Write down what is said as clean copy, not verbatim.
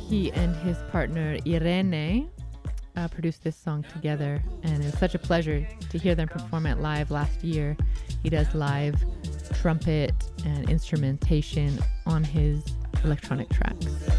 He and his partner Irene produced this song together, and it was such a pleasure to hear them perform it live last year. He does live trumpet and instrumentation on his electronic tracks.